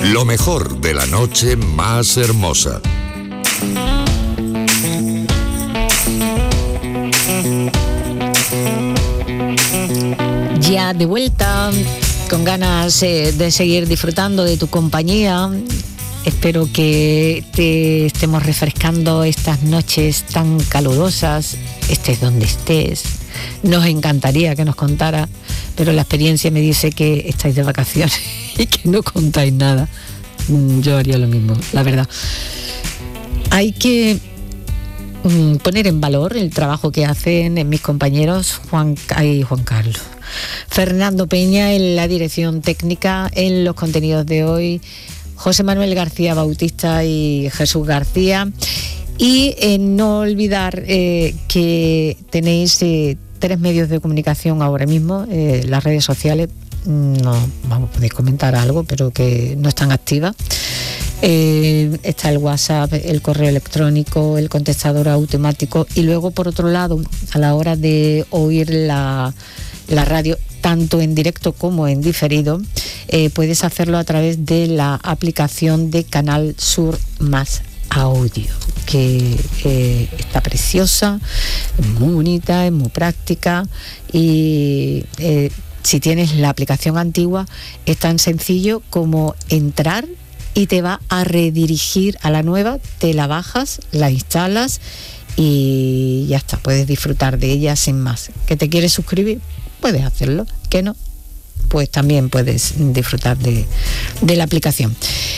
Lo mejor de la noche más hermosa. Ya de vuelta, con ganas de seguir disfrutando de tu compañía. Espero que te estemos refrescando estas noches tan calurosas, estés donde estés. Nos encantaría que nos contara, pero la experiencia me dice que estáis de vacaciones y que no contáis nada. Yo haría lo mismo, la verdad. Hay que poner en valor el trabajo que hacen mis compañeros Juan Carlos, Fernando Peña en la dirección técnica, en los contenidos de hoy, José Manuel García Bautista y Jesús García. Y no olvidar que tenéis 3 medios de comunicación ahora mismo, las redes sociales. No, podéis comentar algo, pero que no están activas. Está el WhatsApp, el correo electrónico, el contestador automático, y luego, por otro lado, a la hora de oír la radio, tanto en directo como en diferido, puedes hacerlo a través de la aplicación de Canal Sur Más Audio, que está preciosa, es muy bonita, es muy práctica, y si tienes la aplicación antigua es tan sencillo como entrar y te va a redirigir a la nueva, te la bajas, la instalas y ya está, puedes disfrutar de ella sin más. ¿Que te quieres suscribir? Puedes hacerlo. ¿Que no? Pues también puedes disfrutar de la aplicación.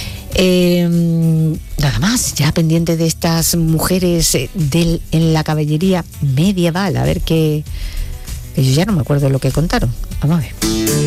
Nada más, ya pendiente de estas mujeres en la caballería medieval, a ver qué... Yo ya no me acuerdo lo que contaron. Vamos a ver.